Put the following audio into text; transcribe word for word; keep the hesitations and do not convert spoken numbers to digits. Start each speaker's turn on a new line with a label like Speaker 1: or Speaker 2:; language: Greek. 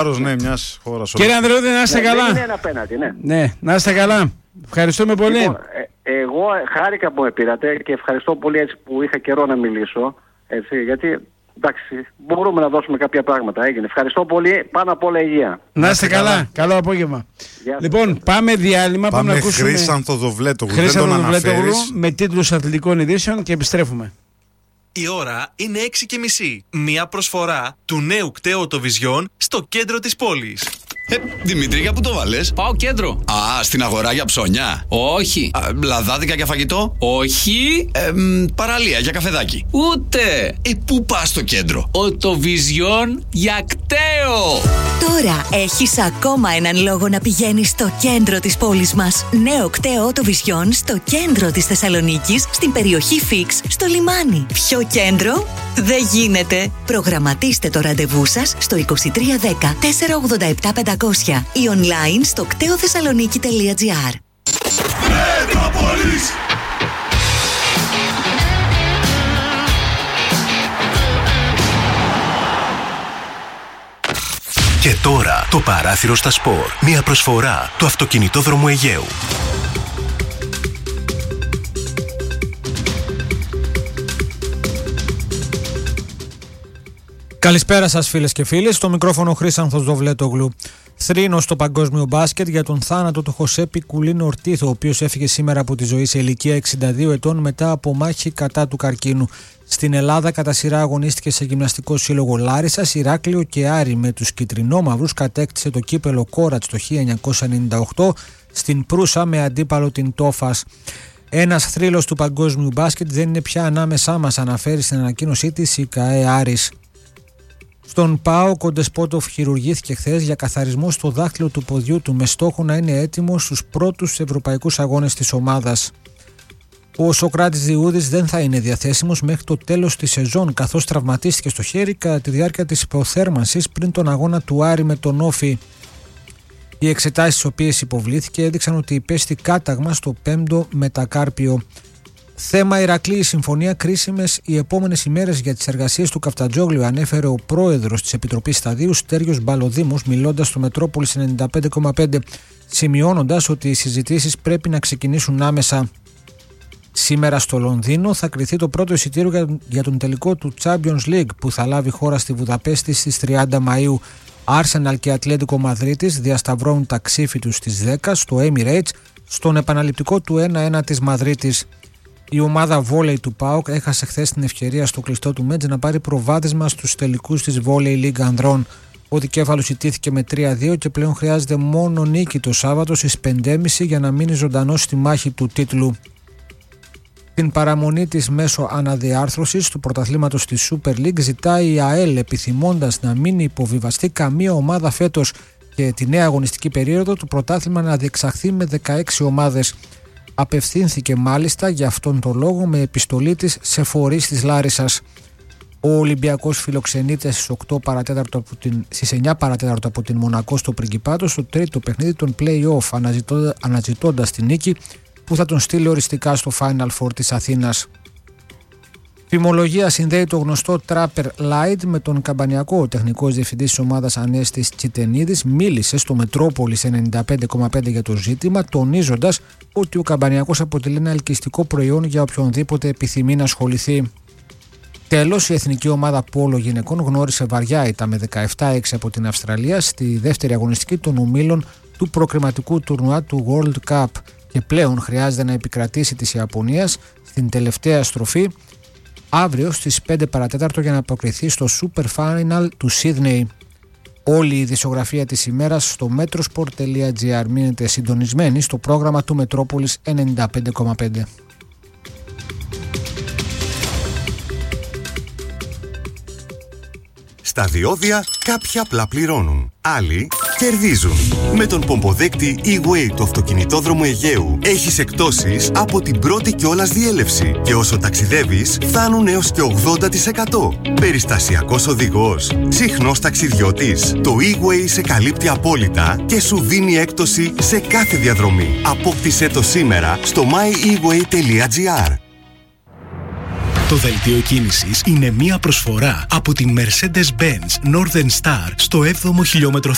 Speaker 1: Ναι, μιας χώρας.
Speaker 2: Κύριε Ανδρεούδη, να είστε
Speaker 3: Ναι,
Speaker 2: καλά.
Speaker 3: δεν είναι ένα πέναντι, ναι.
Speaker 2: Ναι, να είστε καλά. Ευχαριστούμε πολύ.
Speaker 3: Λοιπόν, ε, εγώ χάρηκα που με πήρατε και ευχαριστώ πολύ έτσι που είχα καιρό να μιλήσω. Έτσι, γιατί εντάξει, μπορούμε να δώσουμε κάποια πράγματα. Έγινε. Ευχαριστώ πολύ. Πάνω απ' όλα υγεία.
Speaker 2: Να είστε καλά. καλά. Καλό απόγευμα.
Speaker 3: Γεια σας.
Speaker 2: Λοιπόν, πάμε διάλειμμα.
Speaker 1: Πάμε,
Speaker 2: πάμε να ακούσουμε
Speaker 1: Χρήσανθο Δοβλέτογλου.
Speaker 2: Χρήσανθο Δοβλέτογλου με τίτλους αθλητικών ειδήσεων και επιστρέφουμε.
Speaker 4: Η ώρα είναι έξι και μισή. Μία προσφορά του νέου κταίου Vision στο κέντρο της πόλης.
Speaker 5: Ε, Δημήτρη, για πού το βάλες?
Speaker 6: Πάω κέντρο.
Speaker 5: Α, στην αγορά για ψώνια.
Speaker 6: Όχι.
Speaker 5: Α, λαδάδικα για φαγητό.
Speaker 6: Όχι.
Speaker 5: Ε, μ, παραλία για καφεδάκι.
Speaker 6: Ούτε.
Speaker 5: Ε, πού πας στο κέντρο?
Speaker 6: Οτοβιζιόν για κταίο.
Speaker 7: Τώρα έχεις ακόμα έναν λόγο να πηγαίνεις στο κέντρο της πόλης μας. Νέο κταίο Οτοβιζιόν στο κέντρο της Θεσσαλονίκης, στην περιοχή Φίξ, στο λιμάνι. Πιο κέντρο δεν γίνεται. Προγραμματίστε το ραντεβού σας στο είκοσι τρία δέκα τετρακόσια ογδόντα επτά πεντακόσια ή online στο κταίο θεσσαλονίκη τελεία τζι άρ.
Speaker 8: Μετρόπολης.
Speaker 9: Και τώρα το παράθυρο στα σπορ. Μια προσφορά του Αυτοκινητόδρομου Αιγαίου.
Speaker 10: Καλησπέρα σας φίλες και φίλοι, στο μικρόφωνο Χρήσανθος Δοβλέτογλου. Θρήνος στο παγκόσμιο μπάσκετ για τον θάνατο του Χωσέπη Κουλίνο Ορτίθο, ο οποίος έφυγε σήμερα από τη ζωή σε ηλικία εξήντα δύο ετών μετά από μάχη κατά του καρκίνου. Στην Ελλάδα κατά σειρά αγωνίστηκε σε γυμναστικό σύλλογο Λάρισσας, Ηράκλειο και Άρη. Με τους κιτρινόμαυρους κατέκτησε το κύπελο Κόρατς το χίλια εννιακόσια ενενήντα οκτώ στην Προύσα με αντίπαλο την Τόφας. Ένας θρύλος του παγκόσμιου μπάσκετ δεν είναι πια ανάμεσά μας, αναφέρει στην ανακοίνωσή της η ΚΑΕ Άρης. Στον ΠΑΟΚ ο Ντεσπότοφ χειρουργήθηκε χθες για καθαρισμό στο δάχτυλο του ποδιού του με στόχο να είναι έτοιμος στους πρώτους ευρωπαϊκούς αγώνες της ομάδας. Ο Σοκράτης Διούδης δεν θα είναι διαθέσιμος μέχρι το τέλος της σεζόν, καθώς τραυματίστηκε στο χέρι κατά τη διάρκεια της υποθέρμανσης πριν τον αγώνα του Άρη με τον Όφη. Οι εξετάσεις στις οποίες υποβλήθηκε έδειξαν ότι υπέστη κάταγμα στο πέμπτο μετακάρπιο. Θέμα Ηρακλή, η συμφωνία κρίσιμες οι επόμενες ημέρες για τις εργασίες του Καφτατζόγλιου, ανέφερε ο πρόεδρος της Επιτροπής Σταδίου Στέργιος Μπαλοδήμος, μιλώντας στο Μετρόπολης ενενήντα πέντε κόμμα πέντε, σημειώνοντας ότι οι συζητήσεις πρέπει να ξεκινήσουν άμεσα. Σήμερα στο Λονδίνο θα κριθεί το πρώτο εισιτήριο για τον τελικό του Champions League που θα λάβει χώρα στη Βουδαπέστη στις τριάντα Μαΐου. Άρσεναλ και Ατλέτικο Μαδρίτης διασταυρώνουν τα ξύφη τους στις δέκα στο Emirates, στον επαναληπτικό του ένα ένα της Μαδρίτης. Η ομάδα βόλεϊ του ΠΑΟΚ έχασε χθες την ευκαιρία στο κλειστό του Μέτζ να πάρει προβάδισμα στους τελικούς της Βόλεϊ Λίγκ Ανδρών. Ο δικέφαλος ιτήθηκε με τρία δύο και πλέον χρειάζεται μόνο νίκη το Σάββατο στις πέντε και μισή για να μείνει ζωντανός στη μάχη του τίτλου. Την παραμονή της μέσω αναδιάρθρωσης του πρωταθλήματος της Super League ζητάει η ΑΕΛ, επιθυμώντας να μην υποβιβαστεί καμία ομάδα φέτος και τη νέα αγωνιστική περίοδο του πρωτάθλημα να διεξαχθεί με δεκαέξι ομάδες. Απευθύνθηκε μάλιστα για αυτόν τον λόγο με επιστολή της σε φορείς της Λάρισσας. Ο Ολυμπιακός φιλοξενείται στις, οκτώ παρατέταρτο από την, στις εννιά παρατέταρτο από την Μονακό στο Πριγκιπάτο στο τρίτο παιχνίδι των play-off, αναζητώντα, αναζητώντας την νίκη που θα τον στείλει οριστικά στο Final Four της Αθήνας. Φημολογία συνδέει το γνωστό Trapper Light με τον Καμπανιακό. Ο τεχνικός διευθυντής της ομάδας Ανέστης Τσιτενίδης μίλησε στο Μετρόπολης ενενήντα πέντε κόμμα πέντε για το ζήτημα, τονίζοντας ότι ο Καμπανιακός αποτελεί ένα ελκυστικό προϊόν για οποιονδήποτε επιθυμεί να ασχοληθεί. Τέλος, η εθνική ομάδα πόλο γυναικών γνώρισε βαριά ήττα με δεκαεπτά έξι από την Αυστραλία στη δεύτερη αγωνιστική των ομίλων του προκριματικού τουρνουά του World Cup και πλέον χρειάζεται να επικρατήσει της Ιαπωνίας στην τελευταία στροφή αύριο στις πέντε παρατέταρτο για να αποκριθεί στο Super Final του Σίδνεϊ. Όλη η ειδησιογραφία της ημέρας στο metrosport τελεία gr. Μείνετε συντονισμένοι στο πρόγραμμα του Μετρόπολης ενενήντα πέντε κόμμα πέντε.
Speaker 9: Στα διόδια κάποιοι απλά πληρώνουν, άλλοι κερδίζουν. Με τον πομποδέκτη E-Way του Αυτοκινητόδρομου Αιγαίου έχεις εκπτώσεις από την πρώτη κιόλας διέλευση και όσο ταξιδεύεις φτάνουν έως και ογδόντα τοις εκατό. Περιστασιακός οδηγός, συχνός ταξιδιώτης. Το E-Way σε καλύπτει απόλυτα και σου δίνει έκπτωση σε κάθε διαδρομή. Απόκτησέ το σήμερα στο my e way τελεία gr.
Speaker 11: Το δελτίο κίνησης είναι μία προσφορά από την Mercedes-Benz Northern Star στο έβδομο χιλιόμετρο